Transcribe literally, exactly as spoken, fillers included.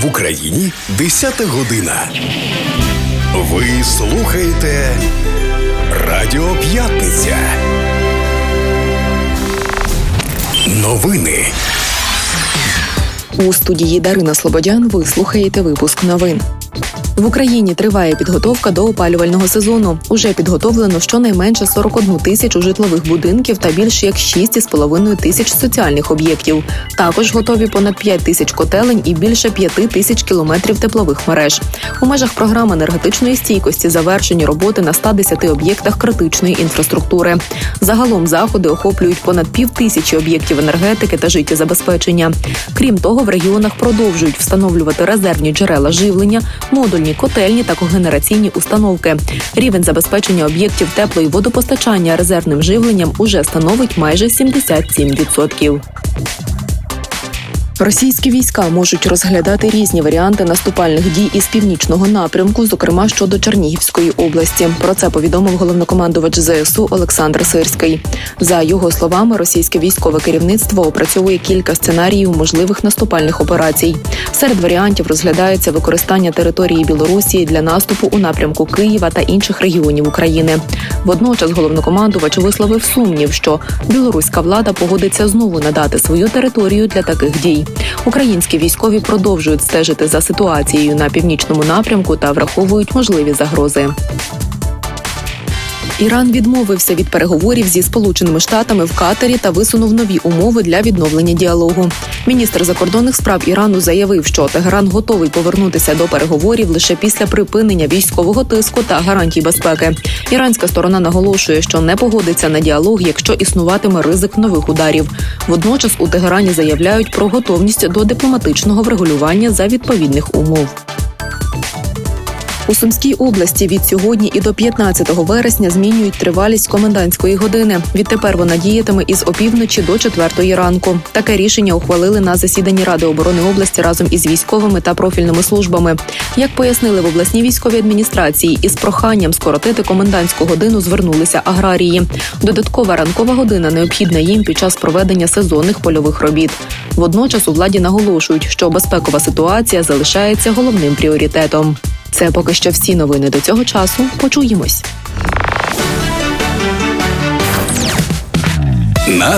В Україні десята година. Ви слухаєте Радіо П'ятниця. Новини. У студії Дарина Слободян ви слухаєте випуск новин. В Україні триває підготовка до опалювального сезону. Уже підготовлено щонайменше сорок одну тисячу житлових будинків та більше як шість із половиною тисяч соціальних об'єктів. Також готові понад п'ять тисяч котелень і більше п'ять тисяч кілометрів теплових мереж. У межах програми енергетичної стійкості завершені роботи на ста десяти об'єктах критичної інфраструктури. Загалом заходи охоплюють понад півтисячі об'єктів енергетики та життєзабезпечення. Крім того, в регіонах продовжують встановлювати резервні джерела живлення, модульні котельні та когенераційні установки. Рівень забезпечення об'єктів тепло- і водопостачання резервним живленням уже становить майже сімдесят сім відсотків. Російські війська можуть розглядати різні варіанти наступальних дій із північного напрямку, зокрема щодо Чернігівської області. Про це повідомив головнокомандувач зе ес у Олександр Сирський. За його словами, російське військове керівництво опрацьовує кілька сценаріїв можливих наступальних операцій. Серед варіантів розглядається використання території Білорусі для наступу у напрямку Києва та інших регіонів України. Водночас головнокомандувач висловив сумнів, що білоруська влада погодиться знову надати свою територію для таких дій. Українські військові продовжують стежити за ситуацією на північному напрямку та враховують можливі загрози. Іран відмовився від переговорів зі Сполученими Штатами в Катарі та висунув нові умови для відновлення діалогу. Міністр закордонних справ Ірану заявив, що Тегеран готовий повернутися до переговорів лише після припинення військового тиску та гарантій безпеки. Іранська сторона наголошує, що не погодиться на діалог, якщо існуватиме ризик нових ударів. Водночас у Тегерані заявляють про готовність до дипломатичного врегулювання за відповідних умов. У Сумській області від сьогодні і до п'ятнадцятого вересня змінюють тривалість комендантської години. Відтепер вона діятиме із опівночі до четвертої ранку. Таке рішення ухвалили на засіданні Ради оборони області разом із військовими та профільними службами. Як пояснили в обласній військовій адміністрації, із проханням скоротити комендантську годину звернулися аграрії. Додаткова ранкова година необхідна їм під час проведення сезонних польових робіт. Водночас у владі наголошують, що безпекова ситуація залишається головним пріоритетом. Це поки що всі новини до цього часу. Почуємось. На